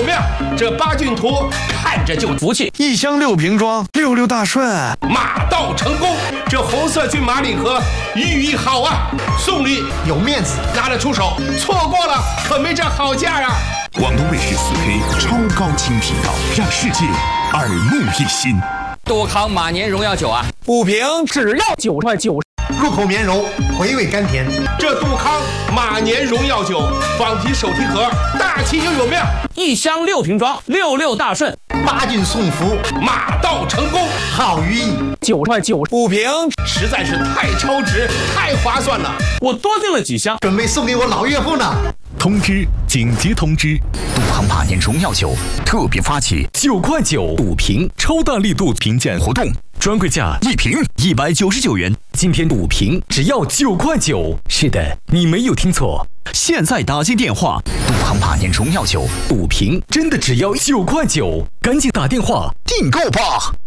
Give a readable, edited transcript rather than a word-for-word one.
有命！这八骏图看着就福气， 1箱6瓶装，66大顺， 马到成功。这红色骏马礼盒寓意好啊，送礼有面子， 拿得出手，错过了可没这好价啊！ 广东卫视4K 超高清频道，让世界耳目一新。 多康马年荣耀酒啊 5瓶只要9块9， 入口绵柔，回味甘甜。 这杜康马年荣耀酒仿皮手提盒，大气又有面。 1箱6瓶装，66大顺， 八骏送福， 马到成功， 好寓意。 9块9 5瓶， 实在是太超值，太划算了。 我多订了几箱， 准备送给我老岳父呢。 通知！紧急通知！杜康马年荣耀酒特别发起9块9 5瓶超大力度评鉴活动，专柜价1瓶199元，今天5瓶只要9块9。是的，你没有听错，现在打进电话，杜康马年荣耀酒5瓶真的只要9块9，赶紧打电话订购吧。